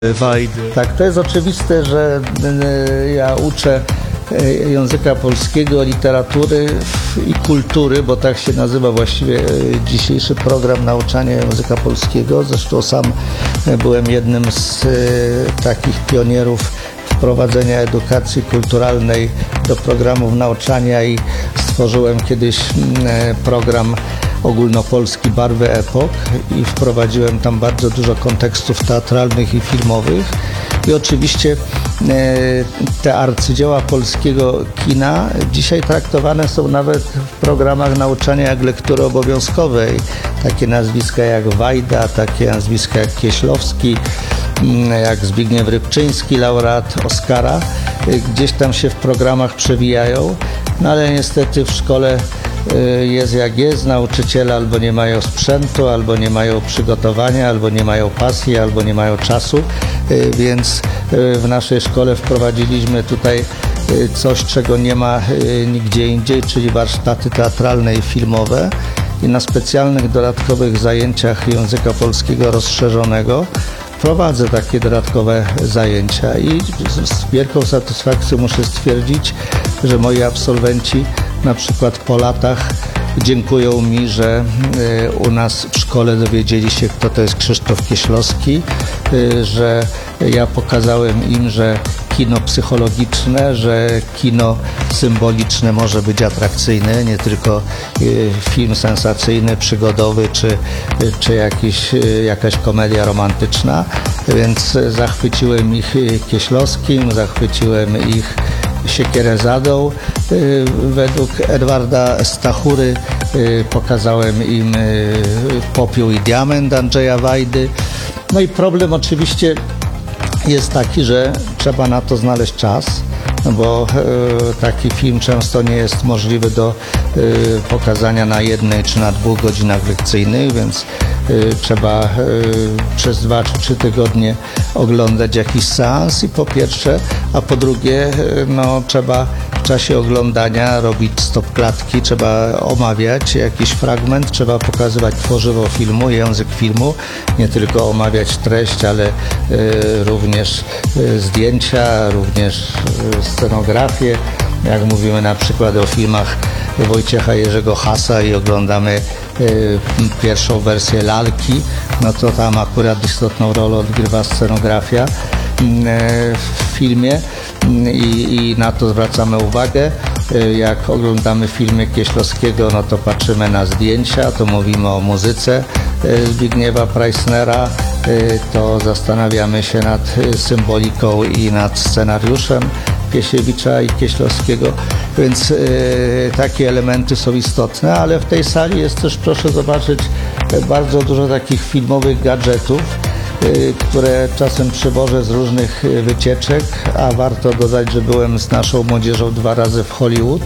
Wajdy. Tak, to jest oczywiste, że ja uczę języka polskiego, literatury i kultury, bo tak się nazywa właściwie dzisiejszy program nauczania języka polskiego. Zresztą sam byłem jednym z takich pionierów wprowadzenia edukacji kulturalnej do programów nauczania i stworzyłem kiedyś program ogólnopolski Barwy Epok i wprowadziłem tam bardzo dużo kontekstów teatralnych i filmowych. I oczywiście te arcydzieła polskiego kina dzisiaj traktowane są nawet w programach nauczania jak lektury obowiązkowej. Takie nazwiska jak Wajda, takie nazwiska jak Kieślowski, jak Zbigniew Rybczyński, laureat Oscara, gdzieś tam się w programach przewijają, no ale niestety w szkole jest jak jest, nauczyciele albo nie mają sprzętu, albo nie mają przygotowania, albo nie mają pasji, albo nie mają czasu, więc w naszej szkole wprowadziliśmy tutaj coś, czego nie ma nigdzie indziej, czyli warsztaty teatralne i filmowe i na specjalnych dodatkowych zajęciach języka polskiego rozszerzonego prowadzę takie dodatkowe zajęcia i z wielką satysfakcją muszę stwierdzić, że moi absolwenci na przykład po latach dziękują mi, że u nas w szkole dowiedzieli się, kto to jest Krzysztof Kieślowski, że ja pokazałem im, że kino psychologiczne, że kino symboliczne może być atrakcyjne, nie tylko film sensacyjny, przygodowy czy jakaś komedia romantyczna, więc zachwyciłem ich Kieślowskim, zachwyciłem ich Siekierezadą. Według Edwarda Stachury pokazałem im Popiół i diament Andrzeja Wajdy. No i problem oczywiście jest taki, że trzeba na to znaleźć czas, bo taki film często nie jest możliwy do pokazania na 1 czy na 2 godzinach lekcyjnych, więc trzeba przez 2 czy 3 tygodnie oglądać jakiś seans i po pierwsze, a po drugie no, trzeba w czasie oglądania robić stopklatki, trzeba omawiać jakiś fragment, trzeba pokazywać tworzywo filmu, język filmu, nie tylko omawiać treść, ale również zdjęcia, również scenografię. Jak mówimy na przykład o filmach Wojciecha Jerzego Hasa i oglądamy pierwszą wersję Lalki, no to tam akurat istotną rolę odgrywa scenografia w filmie i na to zwracamy uwagę. Jak oglądamy filmy Kieślowskiego, no to patrzymy na zdjęcia, to mówimy o muzyce Zbigniewa Preissnera, to zastanawiamy się nad symboliką i nad scenariuszem Piesiewicza i Kieślowskiego, więc takie elementy są istotne, ale w tej sali jest też, proszę zobaczyć, bardzo dużo takich filmowych gadżetów, które czasem przywożę z różnych wycieczek, a warto dodać, że byłem z naszą młodzieżą 2 razy w Hollywood,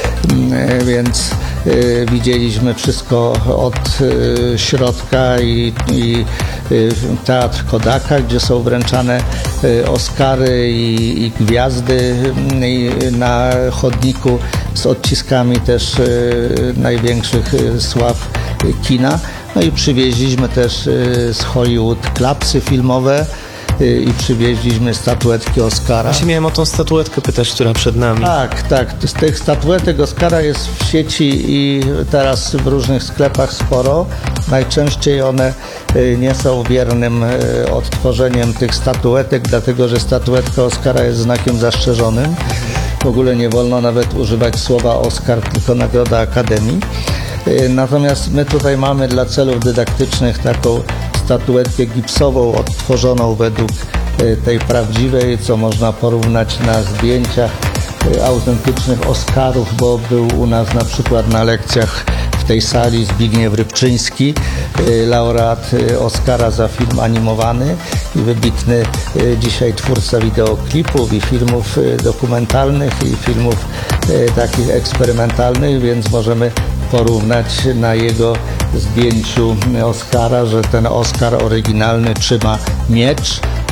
więc widzieliśmy wszystko od środka i Teatr Kodaka, gdzie są wręczane Oscary i gwiazdy na chodniku z odciskami też największych sław kina. No i przywieźliśmy też z Hollywood klapsy filmowe i przywieźliśmy statuetki Oscara. Właśnie miałem o tą statuetkę pytać, która przed nami. Tak. Z tych statuetek Oscara jest w sieci i teraz w różnych sklepach sporo. Najczęściej one nie są wiernym odtworzeniem tych statuetek, dlatego że statuetka Oscara jest znakiem zastrzeżonym. W ogóle nie wolno nawet używać słowa Oscar, tylko Nagroda Akademii. Natomiast my tutaj mamy dla celów dydaktycznych taką statuetkę gipsową odtworzoną według tej prawdziwej, co można porównać na zdjęciach autentycznych Oscarów, bo był u nas na przykład na lekcjach w tej sali Zbigniew Rybczyński, laureat Oscara za film animowany i wybitny dzisiaj twórca wideoklipów i filmów dokumentalnych i filmów takich eksperymentalnych, więc możemy porównać na jego zdjęciu Oscara, że ten Oscar oryginalny trzyma miecz,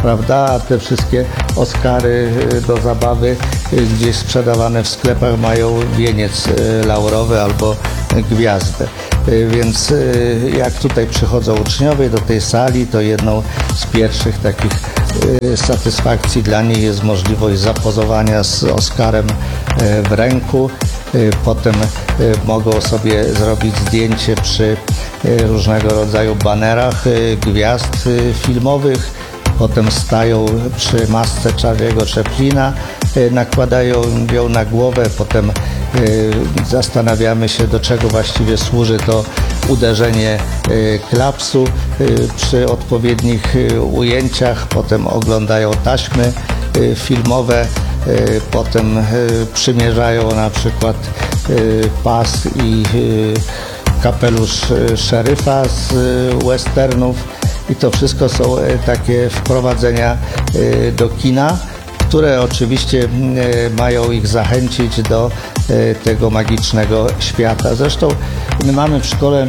prawda? A te wszystkie Oscary do zabawy gdzieś sprzedawane w sklepach mają wieniec laurowy albo gwiazdę. Więc jak tutaj przychodzą uczniowie do tej sali, to jedną z pierwszych takich satysfakcji dla nich jest możliwość zapozowania z Oscarem w ręku. Potem mogą sobie zrobić zdjęcie przy różnego rodzaju banerach gwiazd filmowych. Potem stają przy masce Charlie'ego Chaplina, nakładają ją na głowę, potem zastanawiamy się, do czego właściwie służy to uderzenie klapsu przy odpowiednich ujęciach, potem oglądają taśmy filmowe, potem przymierzają na przykład pas i kapelusz szeryfa z westernów i to wszystko są takie wprowadzenia do kina, które oczywiście mają ich zachęcić do tego magicznego świata. Zresztą my mamy w szkole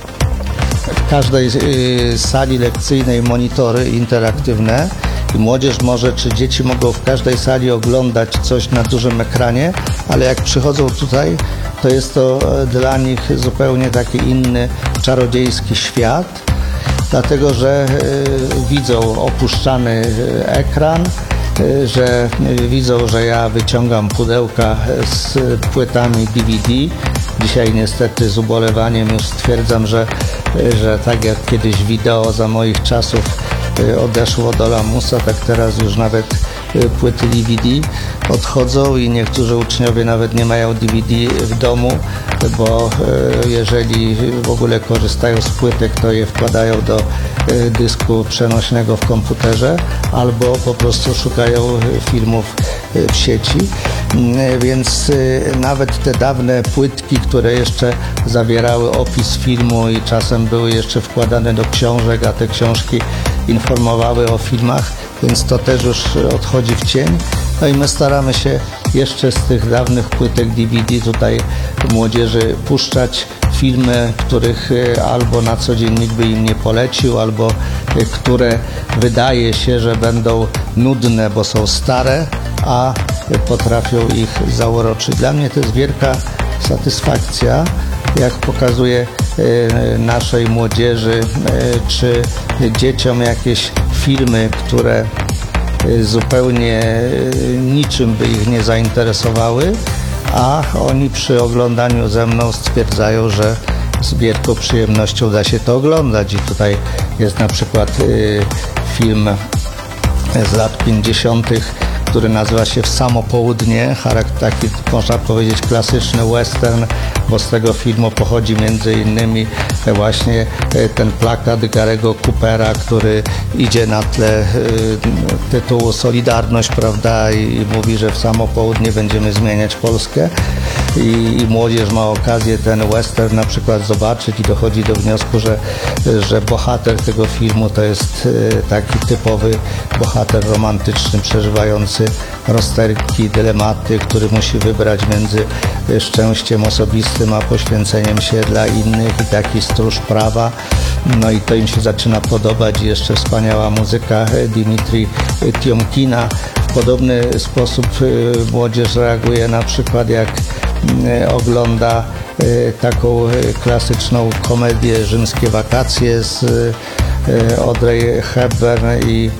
w każdej sali lekcyjnej monitory interaktywne i młodzież może, czy dzieci mogą w każdej sali oglądać coś na dużym ekranie, ale jak przychodzą tutaj, to jest to dla nich zupełnie taki inny, czarodziejski świat, dlatego że widzą opuszczany ekran, że widzą, że ja wyciągam pudełka z płytami DVD. Dzisiaj niestety z ubolewaniem już stwierdzam, że tak jak kiedyś wideo za moich czasów odeszło do lamusa, tak teraz już nawet płyty DVD odchodzą i niektórzy uczniowie nawet nie mają DVD w domu, bo jeżeli w ogóle korzystają z płytek, to je wkładają do dysku przenośnego w komputerze albo po prostu szukają filmów w sieci. Więc nawet te dawne płytki, które jeszcze zawierały opis filmu i czasem były jeszcze wkładane do książek, a te książki informowały o filmach, więc to też już odchodzi w cień. No i my staramy się jeszcze z tych dawnych płytek DVD tutaj młodzieży puszczać filmy, których albo na co dzień nikt by im nie polecił, albo które wydaje się, że będą nudne, bo są stare, a potrafią ich zauroczyć. Dla mnie to jest wielka satysfakcja, jak pokazuję naszej młodzieży czy dzieciom jakieś filmy, które zupełnie niczym by ich nie zainteresowały, a oni przy oglądaniu ze mną stwierdzają, że z wielką przyjemnością da się to oglądać. I tutaj jest na przykład film z lat 50., który nazywa się W samo południe, taki można powiedzieć klasyczny western, bo z tego filmu pochodzi między innymi właśnie ten plakat Gary'ego Coopera, który idzie na tle tytułu Solidarność, prawda, i mówi, że w samo południe będziemy zmieniać Polskę. I młodzież ma okazję ten western na przykład zobaczyć i dochodzi do wniosku, że bohater tego filmu to jest taki typowy bohater romantyczny, przeżywający rozterki, dylematy, który musi wybrać między szczęściem osobistym a poświęceniem się dla innych i taki stróż prawa. No i to im się zaczyna podobać. I jeszcze wspaniała muzyka Dimitri Tiomkina. W podobny sposób młodzież reaguje na przykład jak ogląda taką klasyczną komedię Rzymskie wakacje z Audrey Hepburn i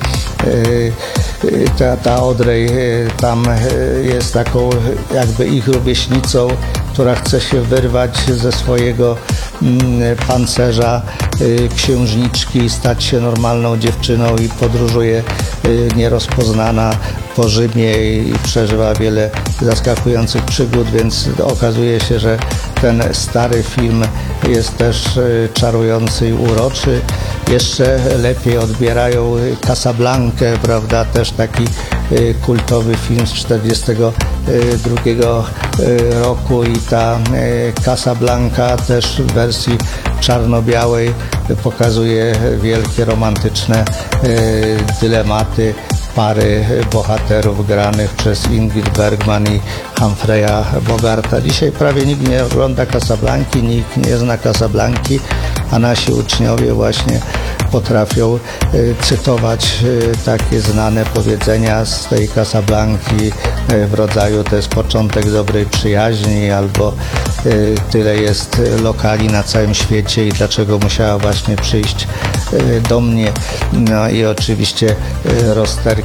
ta Audrey tam jest taką jakby ich rówieśnicą, która chce się wyrwać ze swojego pancerza księżniczki i stać się normalną dziewczyną i podróżuje nierozpoznana po Rzymie i przeżywa wiele zaskakujących przygód, więc okazuje się, że ten stary film jest też czarujący i uroczy. Jeszcze lepiej odbierają Casablankę, prawda, też taki kultowy film z 1942 roku i ta Casablanca też w wersji czarno-białej pokazuje wielkie romantyczne dylematy pary bohaterów granych przez Ingrid Bergman i Humphreya Bogarta. Dzisiaj prawie nikt nie ogląda Casablanki, nikt nie zna Casablanki, a nasi uczniowie właśnie potrafią cytować takie znane powiedzenia z tej Casablanki w rodzaju to jest początek dobrej przyjaźni albo tyle jest lokali na całym świecie i dlaczego musiała właśnie przyjść do mnie. No i oczywiście rozterki